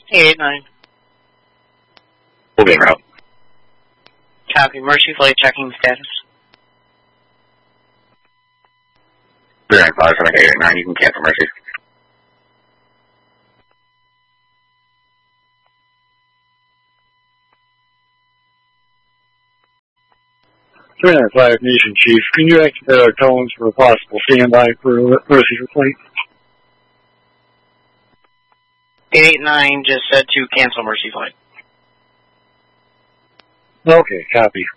889. We'll be en route. Copy. Mercy Flight checking status. 395 for 889, you can cancel Mercy. Flight Nation Chief, can you activate our tones for a possible standby for Mercy Flight? 889 just said to cancel Mercy Flight. Okay, copy.